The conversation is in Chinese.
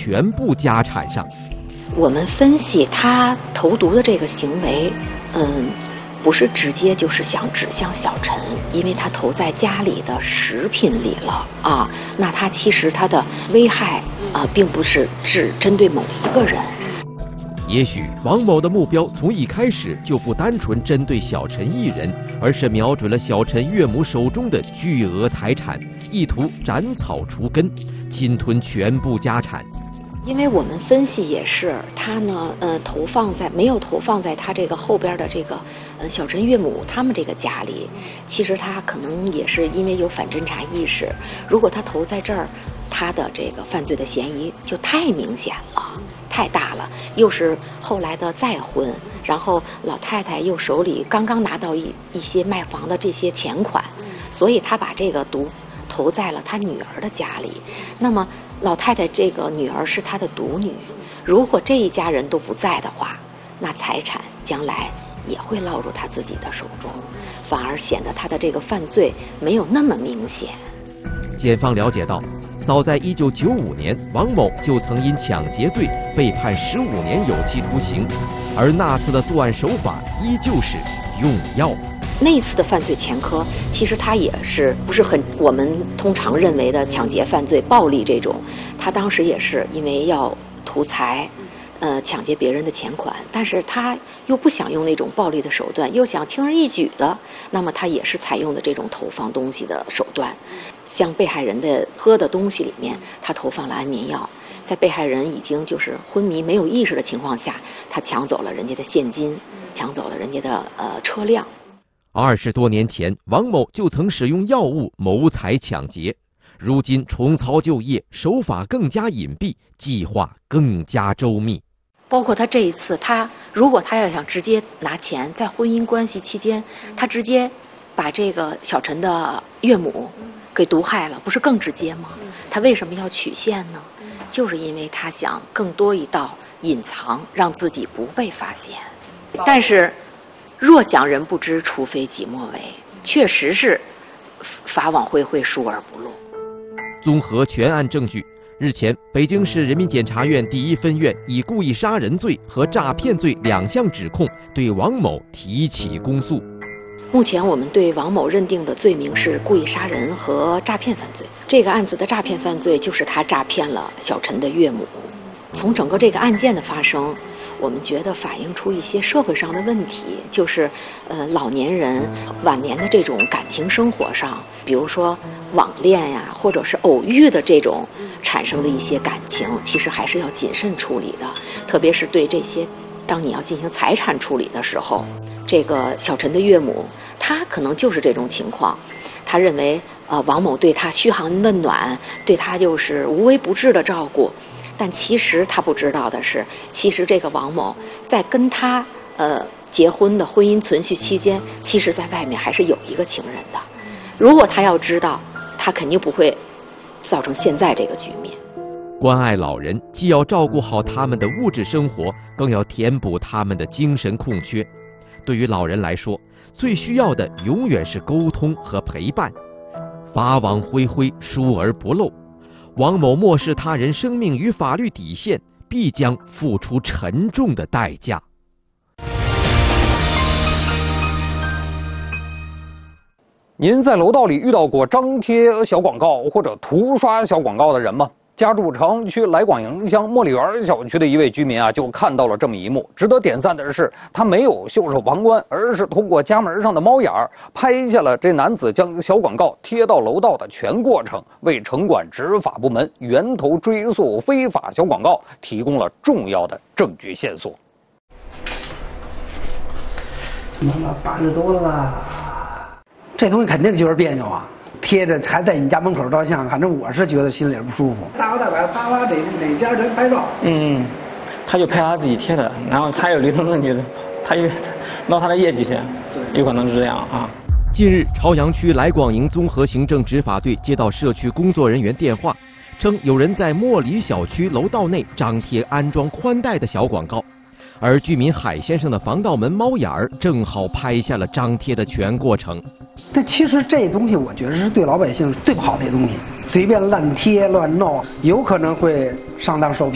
全部家产上。 我们分析他投毒的这个行为，不是直接就是想指向小陈，因为他投在家里的食品里了啊。那他其实他的危害并不是只针对某一个人。 也许王某的目标从一开始就不单纯针对小陈一人，而是瞄准了小陈岳母手中的巨额财产，意图斩草除根，侵吞全部家产。 因为我们分析也是，他呢，没有投放在他这个后边的这个，小陈岳母他们这个家里。其实他可能也是因为有反侦查意识，如果他投在这儿，他的这个犯罪的嫌疑就太明显了，太大了。又是后来的再婚，然后老太太又手里刚刚拿到一些卖房的这些钱款，所以他把这个毒投在了他女儿的家里。那么老太太这个女儿是她的独女，如果这一家人都不在的话，那财产将来也会落入她自己的手中，反而显得她的这个犯罪没有那么明显。 检方了解到，早在1995年，王某就曾因抢劫罪被判15年有期徒刑，而那次的作案手法依旧是用药。 那次的犯罪前科，其实他也是不是很我们通常认为的抢劫犯罪、暴力这种，他当时也是因为要图财，抢劫别人的钱款，但是他又不想用那种暴力的手段，又想轻而易举的，那么他也是采用的这种投放东西的手段，像被害人的喝的东西里面，他投放了安眠药，在被害人已经就是昏迷没有意识的情况下，他抢走了人家的现金，抢走了人家的车辆。 20多年前，王某就曾使用药物谋财抢劫，如今重操旧业，手法更加隐蔽，计划更加周密。 包括他这一次，如果他要想直接拿钱，在婚姻关系期间，他直接把这个小陈的岳母给毒害了，不是更直接吗？他为什么要曲线呢？就是因为他想更多一道隐藏，让自己不被发现。但是若想人不知，除非己莫为，确实是法网恢恢，疏而不漏。 综合全案证据，日前，北京市人民检察院第1分院以故意杀人罪和诈骗罪2项指控对王某提起公诉。 目前我们对王某认定的罪名是故意杀人和诈骗犯罪。这个案子的诈骗犯罪就是他诈骗了小陈的岳母。从整个这个案件的发生，我们觉得反映出一些社会上的问题，就是老年人晚年的这种感情生活上，比如说网恋呀，或者是偶遇的这种产生的一些感情，其实还是要谨慎处理的。特别是对这些当你要进行财产处理的时候，这个小陈的岳母他可能就是这种情况，他认为王某对他嘘寒问暖，对他就是无微不至的照顾。但其实他不知道的是，其实这个王某在跟他结婚的婚姻存续期间，其实在外面还是有一个情人的。如果他要知道，他肯定不会造成现在这个局面。 关爱老人，既要照顾好他们的物质生活，更要填补他们的精神空缺。对于老人来说，最需要的永远是沟通和陪伴。法网恢恢，疏而不漏。王某漠视他人生命与法律底线，必将付出沉重的代价。 您在楼道里遇到过张贴小广告或者涂刷小广告的人吗？家住朝阳区来广营乡茉莉园小区的一位居民就看到了这么一幕。值得点赞的是，他没有袖手旁观，而是通过家门上的猫眼拍下了这男子将小广告贴到楼道的全过程，为城管执法部门源头追溯非法小广告提供了重要的证据线索。 妈妈80多了吧？这东西肯定就是别扭啊！贴着还在你家门口照相，反正我是觉得心里不舒服。大摇大摆啪啪哪家人拍照？ 他就拍他自己贴的，然后他有流通证据的，他就闹他的业绩去，有可能是这样啊。 近日，朝阳区来广营综合行政执法队接到社区工作人员电话，称有人在茉莉小区楼道内张贴安装宽带的小广告，而居民海先生的防盗门猫眼正好拍下了张贴的全过程。 但其实这东西我觉得是对老百姓最不好的东西，随便乱贴乱闹，有可能会上当受骗。